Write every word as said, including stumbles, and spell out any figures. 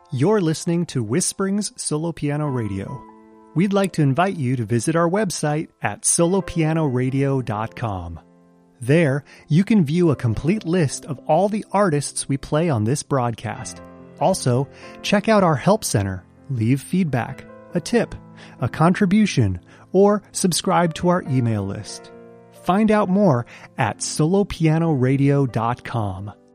You're listening to Whisperings Solo Piano Radio. We'd like to invite you to visit our website at solo piano radio dot com. There, you can view a complete list of all the artists we play on this broadcast. Also, check out our help center, leave feedback, a tip, a contribution, or subscribe to our email list. Find out more at solo piano radio dot com.